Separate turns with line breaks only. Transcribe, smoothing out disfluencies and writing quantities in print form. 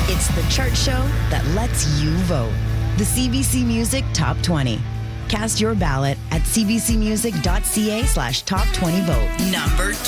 It's the chart show that lets you vote. The CBC Music Top 20. Cast your ballot at cbcmusic.ca/top20vote.
Number